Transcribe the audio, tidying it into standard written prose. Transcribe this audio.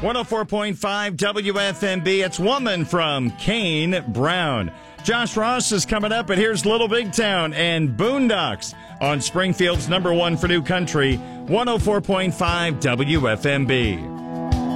104.5 WFMB. It's Woman from Kane Brown. Josh Ross is coming up, and here's Little Big Town and Boondocks on Springfield's #1 for New Country, 104.5 WFMB.